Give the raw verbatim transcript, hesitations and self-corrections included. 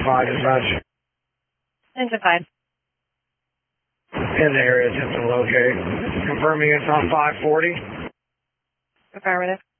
five dispatch. Engine five. In the area, attempting to locate. Confirming it's on five forty. Affirmative.